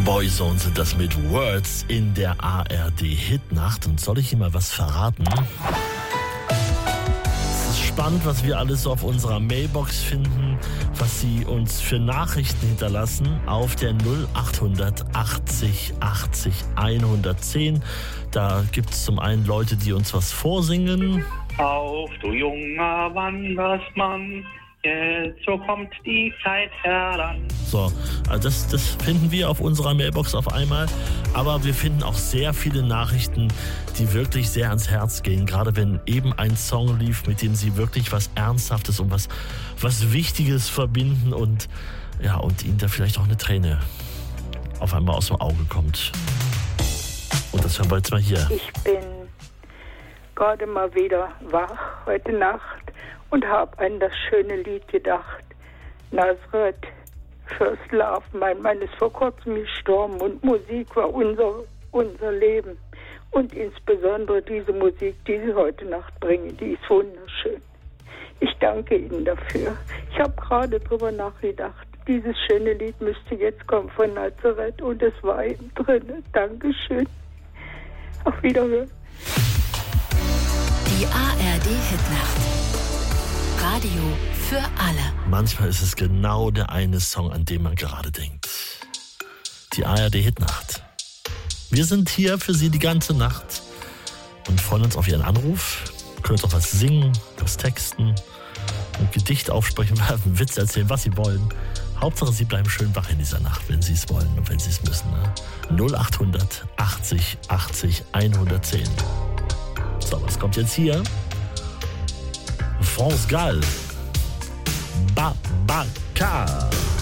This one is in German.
Boyzone sind das mit Words in der ARD-Hitnacht. Und soll ich Ihnen mal was verraten? Es ist spannend, was wir alles so auf unserer Mailbox finden, was Sie uns für Nachrichten hinterlassen auf der 0800 80 80 110. Da gibt es zum einen Leute, die uns was vorsingen. Auf, du junger Wandersmann, jetzt so kommt die Zeit heran. So, also das finden wir auf unserer Mailbox auf einmal. Aber wir finden auch sehr viele Nachrichten, die wirklich sehr ans Herz gehen. Gerade wenn eben ein Song lief, mit dem sie wirklich was Ernsthaftes und was Wichtiges verbinden und ihnen da vielleicht auch eine Träne auf einmal aus dem Auge kommt. Und das hören wir jetzt mal hier. Ich bin gerade mal wieder wach heute Nacht und habe an das schöne Lied gedacht. Nazareth, First Love. Mein Mann ist vor kurzem gestorben und Musik war unser Leben. Und insbesondere diese Musik, die Sie heute Nacht bringen, die ist wunderschön. Ich danke Ihnen dafür. Ich habe gerade drüber nachgedacht. Dieses schöne Lied müsste jetzt kommen von Nazareth und es war eben drin. Dankeschön. Auf Wiederhören. Die ARD-Hitnacht. Radio für alle. Manchmal ist es genau der eine Song, an den man gerade denkt. Die ARD-Hitnacht. Wir sind hier für Sie die ganze Nacht und freuen uns auf Ihren Anruf. Können uns auch was singen, was texten, ein Gedicht aufsprechen, einen Witz erzählen, was Sie wollen. Hauptsache, Sie bleiben schön wach in dieser Nacht, wenn Sie es wollen und wenn Sie es müssen. Ne? 0800 80 80 110. So, was kommt jetzt hier? France Gall. Babacar.